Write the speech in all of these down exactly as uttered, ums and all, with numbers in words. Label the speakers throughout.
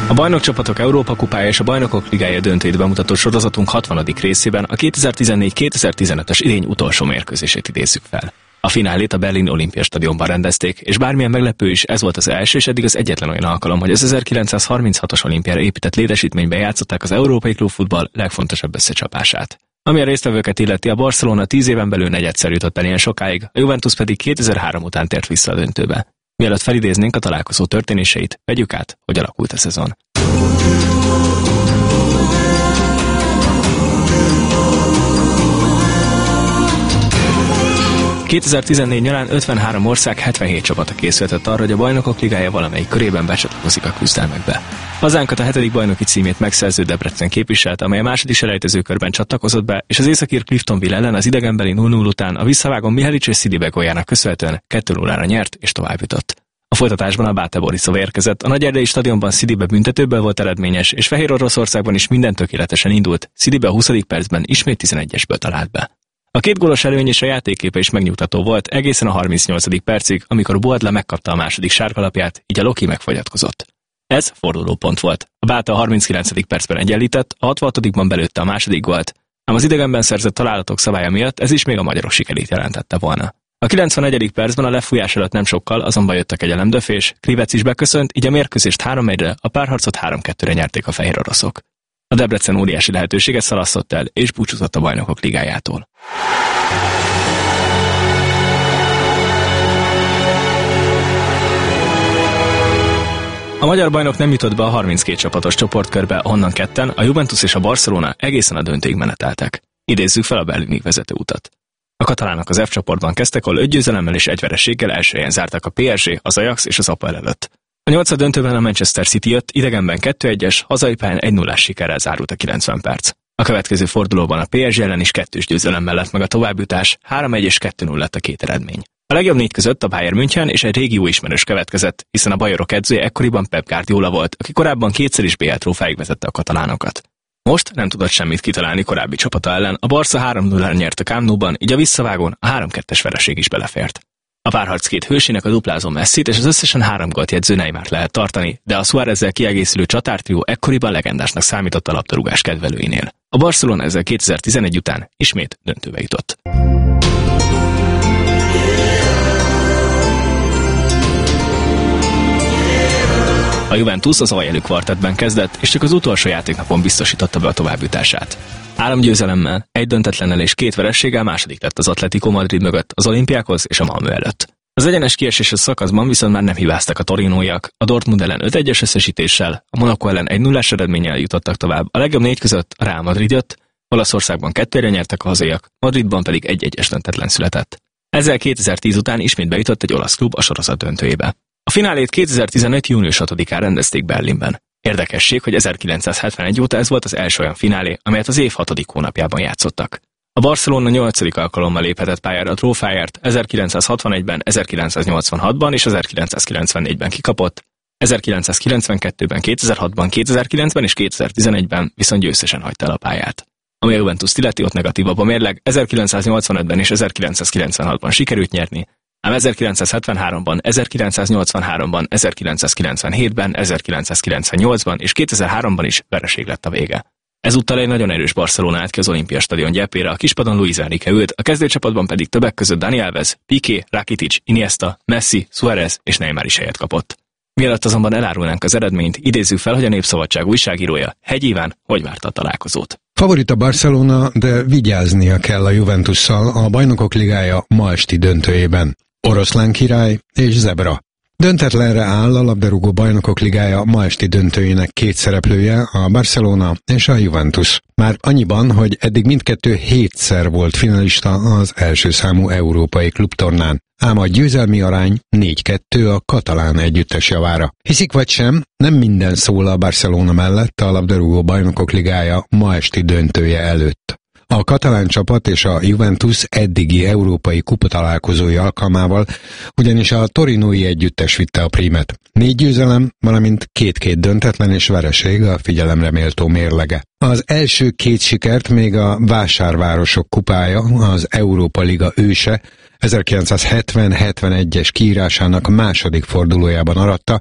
Speaker 1: A Bajnokcsapatok Európa kupája és a Bajnokok ligája döntőjét bemutató sorozatunk hatvanadik részében a kétezer-tizennégy kétezer-tizenötös idény utolsó mérkőzését idézzük fel. A finálét a Berlini Olympia Stadionban rendezték, és bármilyen meglepő is, ez volt az első és eddig az egyetlen olyan alkalom, hogy az ezerkilencszázharminchatos olimpiára épített létesítményben játszották az európai klubfutball legfontosabb összecsapását. Ami a résztvevőket illeti, a Barcelona tíz éven belül negyedszer jutott el ilyen sokáig, a Juventus pedig kétezer-három után tért vissza a döntőbe. Mielőtt felidéznénk a találkozó történéseit, vegyük át, hogy alakult a szezon. kétezer-tizennégy nyarán ötvenhárom ország hetvenhét csapata készülhetett arra, hogy a Bajnokok ligája valamelyik körében becsatlakozik a küzdelmekbe. Hazánkat a hetedik bajnoki címét megszerző Debrecen képviselte, amely a második selejtezőkörben csatlakozott be, és az északír Cliftonville ellen az idegenbeli nulla nulla után a visszavágón Mihelic és Sidibe góljának köszönhetően kettő nullára nyert és tovább jutott. A folytatásban a Bate Borisov érkezett, a Nagyerdei stadionban Sidibe büntetőből volt eredményes, és Fehér Oroszországban is minden tökéletesen indult, Sidibe a huszadik percben ismét tizenegyesből talált be. A két gólos előny és a játékképe is megnyugtató volt egészen a harmincnyolcadik percig, amikor Boadle megkapta a második sárgalapját, így a Loki megfogyatkozott. Ez fordulópont volt. A Báta a harminckilencedik percben egyenlített, a hatvanhatodikban belőtte a második gólt, ám az idegenben szerzett találatok szabálya miatt ez is még a magyarok sikerét jelentette volna. A kilencvennegyedik percben a lefújás előtt nem sokkal azonban jött a kegyelemdöfés, Krivec is beköszönt, így a mérkőzést három egyre, a párharcot három kettőre nyerték a fehér oroszok. A Debrecen óriási lehetőséget szalasztott el, és búcsúzott a Bajnokok ligájától. A magyar bajnok nem jutott be a harminckét csapatos csoportkörbe, ahonnan ketten, a Juventus és a Barcelona egészen a döntőig meneteltek. Idézzük fel a berlini vezetőutat. A katalánok az F csoportban kezdtek, ahol öt győzelemmel és egy vereséggel első helyen zártak a pé es gé, az Ajax és az Apoel előtt. A nyolcad döntőben a Manchester City jött, idegenben kettő egyes, hazai pályán egy nullás sikerrel zárult a kilencven perc. A következő fordulóban a pé es gé ellen is kettős győzelemmel lett meg a továbbjutás, három egy és kettő nulla lett a két eredmény. A legjobb négy között a Bayern München és egy régi jó ismerős következett, hiszen a bajorok edzője ekkoriban Pep Guardiola volt, aki korábban kétszer is bé el trófeáig vezette a katalánokat. Most nem tudott semmit kitalálni korábbi csapata ellen, a Barca három nullára nyert a Camp Nou-ban, így a visszavágón a három kettes vereség is belefért. A párharc két hősének a duplázó Messit és az összesen három gólt jegyző Neymart lehet tartani, de a Suárezzel kiegészülő csatártrió ekkoriban legendásnak számított a labdarúgás kedvelőinél. A Barcelona ezzel kétezer-tizenegy után ismét döntőbe jutott. A Juventus az aljelű kvartettben kezdett, és csak az utolsó játéknapon biztosította be a továbbjutását. Három győzelemmel, egy döntetlennel és két verességgel második lett az Atletico Madrid mögött, az Olympiákhoz és a Malmö előtt. Az egyenes kieséses szakaszban viszont már nem hibáztak a torinóiak, a Dortmund ellen öt egyes összesítéssel, a Monaco ellen egy nullás eredménnyel jutottak tovább, a legjobb négy között a Real Madrid jött, Olaszországban kettőre nyertek a hazaiak, Madridban pedig egy egyes döntetlen született. Ezzel kétezer-tíz után ismét bejutott egy olasz klub a sorozat döntőjébe. A finálét kétezer-tizenöt június hatodikán rendezték Berlinben. Érdekesség, hogy ezerkilencszázhetvenegy óta ez volt az első olyan finálé, amelyet az év hatodik hónapjában játszottak. A Barcelona nyolcadik alkalommal léphetett pályára a trófáért, ezerkilencszázhatvanegyben, ezerkilencszáznyolcvanhatban és ezerkilencszázkilencvennégyben kikapott, ezerkilencszázkilencvenkettőben, kétezer-hatban, kétezer-kilencben és kétezer-tizenegyben viszont győztesen hagyta el a pályát. Ami a Juventus illeti, ott negatívabb a mérleg, ezerkilencszáznyolcvanötben és ezerkilencszázkilencvenhatban sikerült nyerni, ám ezerkilencszázhetvenháromban, ezerkilencszáznyolcvanháromban, ezerkilencszázkilencvenhétben, ezerkilencszázkilencvennyolcban és kétezer-háromban is vereség lett a vége. Ezúttal egy nagyon erős Barcelona állt ki az Olympia stadion gyepére, a kispadon Luis Enrique ült, a kezdőcsapatban pedig többek között Dani Alves, Piqué, Rakitic, Iniesta, Messi, Suárez és Neymar is helyet kapott. Mielőtt azonban elárulnánk az eredményt, idézzük fel, hogy a Népszabadság újságírója, Hegy Iván, hogy várta a találkozót.
Speaker 2: Favorit a Barcelona, de vigyáznia kell a Juventusszal a Bajnokok ligája ma esti döntőjében. Oroszlán király és zebra. Döntetlenre áll a labdarúgó Bajnokok ligája ma esti döntőjének két szereplője, a Barcelona és a Juventus. Már annyiban, hogy eddig mindkettő hétszer volt finalista az első számú európai klubtornán. Ám a győzelmi arány négy kettő a katalán együttes javára. Hiszik vagy sem, nem minden szól a Barcelona mellett a labdarúgó Bajnokok ligája ma esti döntője előtt. A katalán csapat és a Juventus eddigi európai kupatalálkozói alkalmával ugyanis a torinói együttes vitte a prímet. Négy győzelem, valamint két-két döntetlen és vereség a figyelemre méltó mérlege. Az első két sikert még a Vásárvárosok kupája, az Európa Liga őse ezerkilencszázhetven hetvenegyes kiírásának második fordulójában aratta,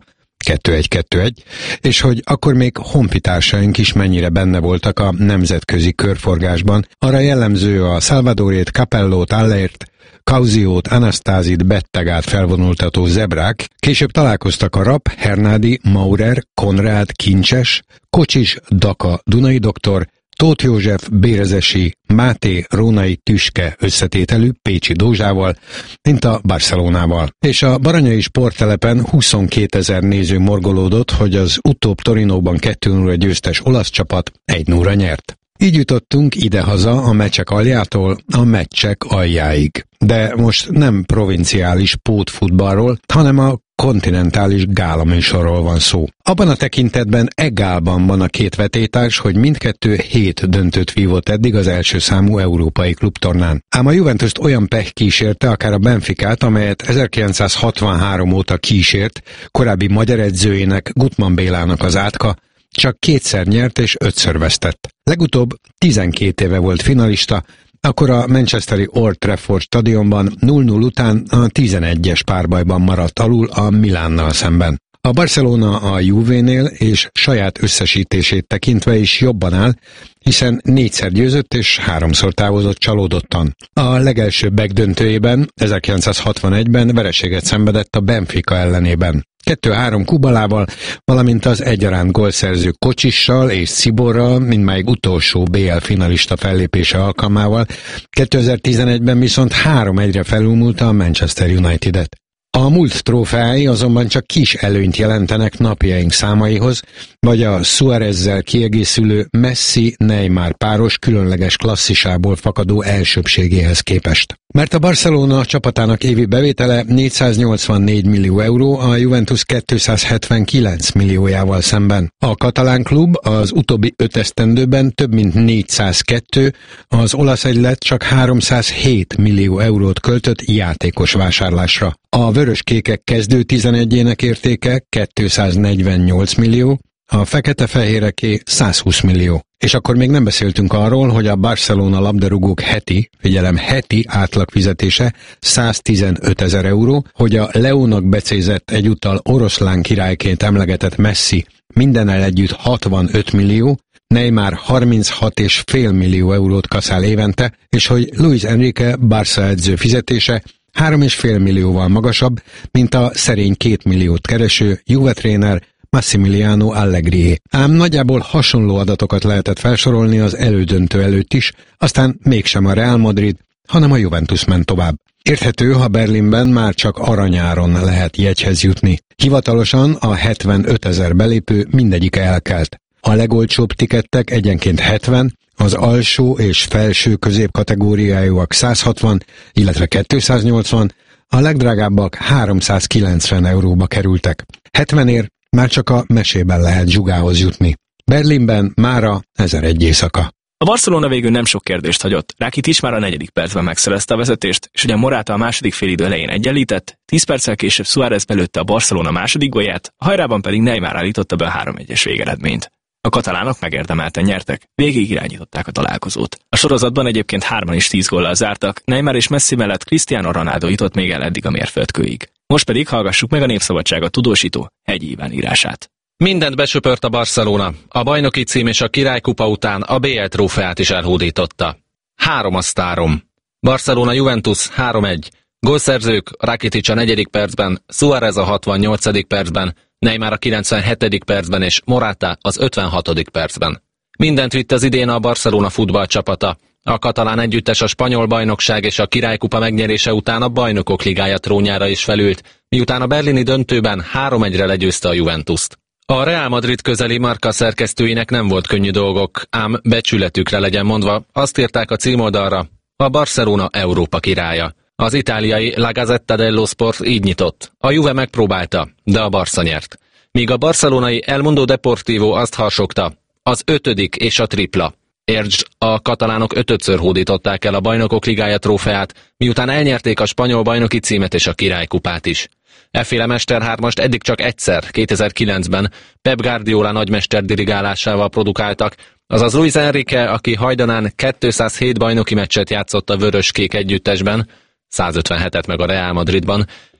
Speaker 2: kettő egy kettő egy, és hogy akkor még honfitársaink is mennyire benne voltak a nemzetközi körforgásban, arra jellemző a Salvadorét, Capellót, Allert, Kauziót, Anasztázit, Bettegát felvonultató zebrák, később találkoztak a Rapp, Hernádi, Maurer, Konrád, Kincses, Kocsis, Daka, Dunai doktor, Tóth József, Bérezesi, Máté, Rónai, Tüske összetételű Pécsi Dózsával, mint a Barcelonával. És a baranyai sporttelepen huszonkétezer néző morgolódott, hogy az utóbb Torinóban kettő nulla győztes olasz csapat egy nulla nyert. Így jutottunk idehaza a meccsek aljától a meccsek aljáig. De most nem provinciális pótfutballról, hanem a kontinentális gála műsorról van szó. Abban a tekintetben egálban van a két vetétárs, hogy mindkettő hét döntőt vívott eddig az első számú európai klubtornán. Ám a Juventust olyan pech kísérte, akár a Benficát, amelyet ezerkilencszázhatvanhárom óta kísért, korábbi magyar edzőjének, Gutmann Bélának az átka, csak kétszer nyert és ötször vesztett. Legutóbb tizenkét éve volt finalista, akkor a manchesteri Old Trafford stadionban nulla nulla után a tizenegyes párbajban maradt alul a Milánnal szemben. A Barcelona a Juvénél és saját összesítését tekintve is jobban áll, hiszen négyszer győzött és háromszor távozott csalódottan. A legelső megdöntőjében, ezerkilencszázhatvanegyben vereséget szenvedett a Benfica ellenében. kettő három Kubalával, valamint az egyaránt gólszerző Kocsissal és Ciborral, mindmáig utolsó bé el finalista fellépése alkalmával, kétezer-tizenegyben viszont három egyre felülmúlta a Manchester United-et. A múlt trófeái azonban csak kis előnyt jelentenek napjaink számaihoz, vagy a Suárezzel kiegészülő Messi-Neymar páros különleges klasszisából fakadó elsőbbségéhez képest. Mert a Barcelona csapatának évi bevétele négyszáznyolcvannégy millió euró, a Juventus kétszázhetvenkilenc milliójával szemben. A katalán klub az utóbbi öt esztendőben több mint négyszázkettő, az olasz egylet csak háromszázhét millió eurót költött játékos vásárlásra. A vöröskékek kezdő tizenegyének értéke kétszáznegyvennyolc millió, a fekete-fehéreké százhúsz millió. És akkor még nem beszéltünk arról, hogy a Barcelona labdarúgók heti, figyelem, heti átlagfizetése száztizenötezer euró, hogy a Leónak becézett egyúttal oroszlán királyként emlegetett Messi mindennel együtt hatvanöt millió, Neymar harminchat egész öt millió eurót kaszál évente, és hogy Luis Enrique Barca edző fizetése három egész öt millióval magasabb, mint a szerény két milliót kereső Juve tréner Massimiliano Allegrié. Ám nagyjából hasonló adatokat lehetett felsorolni az elődöntő előtt is, aztán mégsem a Real Madrid, hanem a Juventus ment tovább. Érthető, ha Berlinben már csak aranyáron lehet jegyhez jutni. Hivatalosan a hetvenötezer belépő mindegyike elkelt. A legolcsóbb tikettek egyenként hetven, az alsó és felső középkategóriájúak száz hatvan, illetve kétszáznyolcvan, a legdrágábbak háromszázkilencven euróba kerültek. hetvenért már csak a mesében lehet zsugához jutni. Berlinben mára ezeregy éjszaka.
Speaker 1: A Barcelona végül nem sok kérdést hagyott. Rakitic már a negyedik percben megszerezte a vezetést, és ugye Morata a második félidő elején egyenlített, tíz perccel később Suárez belőtte a Barcelona második gólját, a hajrában pedig Neymar állította be a három egyes végeredményt. A katalánok megérdemelten nyertek, végig irányították a találkozót. A sorozatban egyébként hárman is tíz góllal zártak, Neymar és Messi mellett Cristiano Ronaldo jutott még el eddig a mérföldkőig. Most pedig hallgassuk meg a Népszabadságot tudósító Hegyi Iván írását.
Speaker 3: Mindent besöpört a Barcelona. A bajnoki cím és a királykupa után a bé el trófeát is elhódította. Három a sztárom. Barcelona Juventus három egy. Gólszerzők Rakitic a negyedik percben, Suárez a hatvannyolcadik percben, Neymar a kilencvenhetedik percben és Morata az ötvenhatodik percben. Mindent vitt az idén a Barcelona futballcsapata. A katalán együttes a spanyol bajnokság és a királykupa megnyerése után a Bajnokok Ligája trónjára is felült, miután a berlini döntőben három egyre legyőzte a Juventust. A Real Madrid közeli Marca szerkesztőinek nem volt könnyű dolgok, ám becsületükre legyen mondva, azt írták a címoldalra, a Barcelona Európa királya. Az itáliai La Gazzetta dello Sport így nyitott. A Juve megpróbálta, de a Barca nyert. Míg a barcelonai El Mundo Deportivo azt harsogta, az ötödik és a tripla. Értsd, a katalánok ötödször hódították el a Bajnokok Ligája trófeát, miután elnyerték a spanyol bajnoki címet és a királykupát is. Efféle mesterhármast eddig csak egyszer, kétezer-kilencben Pep Guardiola nagymester dirigálásával produkáltak, azaz Luis Enrique, aki hajdanán kétszázhét bajnoki meccset játszott a vöröskék együttesben, százötvenhetet meg a Real Madridban,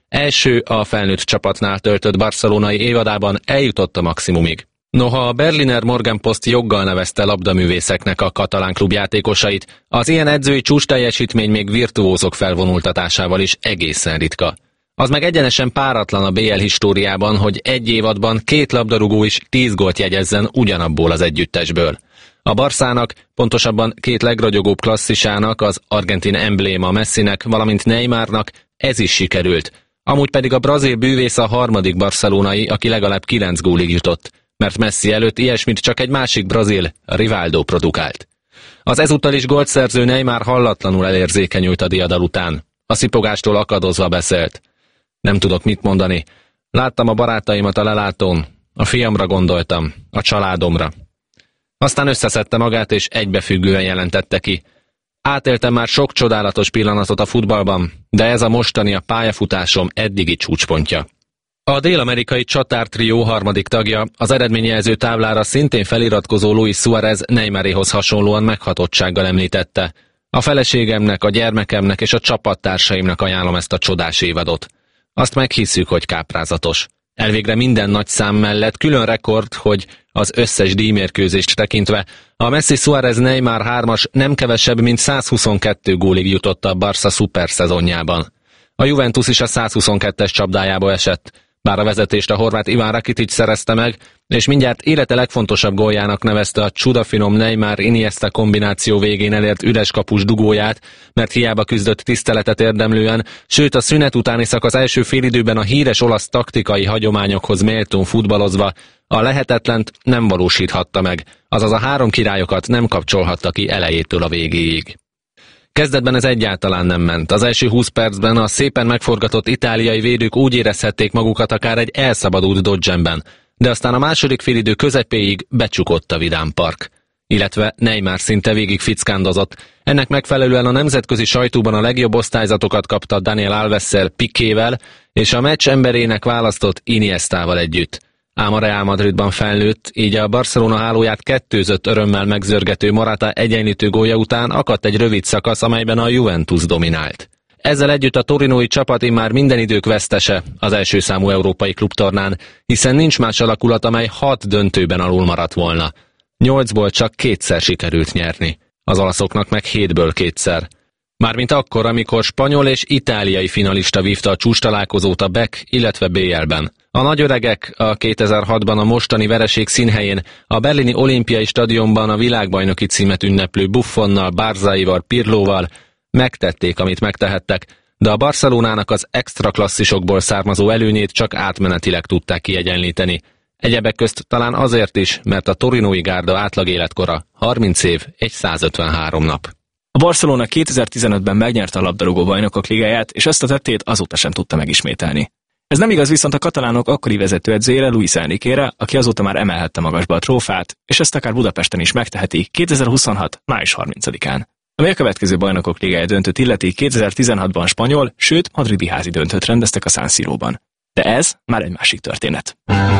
Speaker 3: Első a felnőtt csapatnál töltött barcelonai évadában eljutott a maximumig. Noha a Berliner Morgenpost joggal nevezte labdaművészeknek a katalán klubjátékosait, az ilyen edzői csúcsteljesítmény még virtuózok felvonultatásával is egészen ritka. Az meg egyenesen páratlan a bé el históriában, hogy egy évadban két labdarúgó is tíz gólt jegyezzen ugyanabból az együttesből. A Barszának, pontosabban két legragyogóbb klasszisának, az argentin embléma Messinek, valamint Neymarnak ez is sikerült. Amúgy pedig a brazil bűvész a harmadik barcelonai, aki legalább kilenc gólig jutott, mert Messi előtt ilyesmit csak egy másik brazil, Rivaldo produkált. Az ezúttal is gólszerző Neymar hallatlanul elérzékenyült a diadal után. A szipogástól akadozva beszélt. Nem tudok mit mondani. Láttam a barátaimat a lelátón, a fiamra gondoltam, a családomra. Aztán összeszedte magát és egybefüggően jelentette ki. Átéltem már sok csodálatos pillanatot a futballban, de ez a mostani a pályafutásom eddigi csúcspontja. A dél-amerikai csatártrió harmadik tagja, az eredményjelző táblára szintén feliratkozó Luis Suárez Neymaréhoz hasonlóan meghatottsággal említette. A feleségemnek, a gyermekemnek és a csapattársaimnak ajánlom ezt a csodás évadot. Azt meghisszük, hogy káprázatos. Elvégre minden nagy szám mellett külön rekord, hogy az összes díjmérkőzést tekintve a Messi-Suárez-Neymar hármas nem kevesebb, mint százhuszonkettő gólig jutott a Barca szuper szezonjában. A Juventus is a százhuszonkettes csapdájába esett, bár a vezetést a horvát Iván Rakitic szerezte meg, és mindjárt élete legfontosabb góljának nevezte a csudafinom Neymar-Iniesta kombináció végén elért üres kapus dugóját, mert hiába küzdött tiszteletet érdemlően, sőt a szünet utáni szakasz első félidőben a híres olasz taktikai hagyományokhoz méltón futballozva a lehetetlent nem valósíthatta meg, azaz a három királyokat nem kapcsolhatta ki elejétől a végéig. Kezdetben ez egyáltalán nem ment. Az első húsz percben a szépen megforgatott itáliai védők úgy érezhették magukat akár egy elszabadult Dodge-ben, de aztán a második félidő közepéig becsukott a Vidám Park. Illetve Neymar szinte végig fickándozott. Ennek megfelelően a nemzetközi sajtóban a legjobb osztályzatokat kapta Daniel Alvessel, Piquével és a meccs emberének választott Iniestával együtt. Ám a Real Madridban felnőtt, így a Barcelona hálóját kettőzött örömmel megzörgető Morata egyenlítő gólja után akadt egy rövid szakasz, amelyben a Juventus dominált. Ezzel együtt a torinói csapat immár minden idők vesztese az első számú európai klubtornán, hiszen nincs más alakulat, amely hat döntőben alul maradt volna. Nyolcból csak kétszer sikerült nyerni, az olaszoknak meg hétből kétszer. Mármint akkor, amikor spanyol és itáliai finalista vívta a csúcstalálkozót a Beck, illetve bé el-ben. A nagyöregek a kétezer-hatban a mostani vereség színhelyén a berlini olimpiai stadionban a világbajnoki címet ünneplő Buffonnal, Barzaival, Pirlóval megtették, amit megtehettek, de a Barcelonának az extra klasszisokból származó előnyét csak átmenetileg tudták kiegyenlíteni. Egyebek közt talán azért is, mert a torinói gárda átlag életkora harminc év és százötvenhárom nap.
Speaker 1: A Barcelona kétezer-tizenötben megnyerte a labdarúgó bajnokok ligáját, és ezt a tettét azóta sem tudta megismételni. Ez nem igaz viszont a katalánok akkori vezetőedzőjére, Luis Enriquére, aki azóta már emelhette magasba a trófát, és ezt akár Budapesten is megteheti kétezer-huszonhat. május harmincadikán. Ami a következő bajnokok ligája döntőt illeti, kétezer-tizenhatban spanyol, sőt madridi házi döntőt rendeztek a San Siróban. De ez már egy másik történet.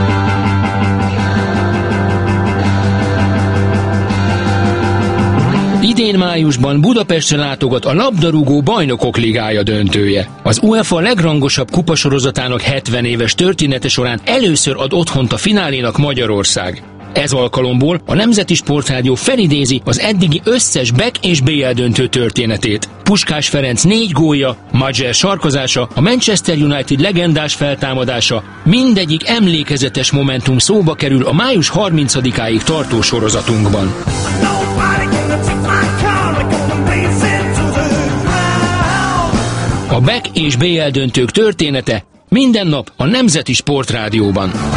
Speaker 4: Idén májusban Budapestre látogat a labdarúgó bajnokok ligája döntője. Az UEFA legrangosabb kupasorozatának hetven éves története során először ad otthont a finálénak Magyarország. Ez alkalomból a Nemzeti Sportrádió felidézi az eddigi összes Beck és bé el döntő történetét. Puskás Ferenc négy gólja, Majer sarkozása, a Manchester United legendás feltámadása, mindegyik emlékezetes momentum szóba kerül a május harmincadikáig tartó sorozatunkban. A Beck és bé el döntők története minden nap a Nemzeti Sportrádióban.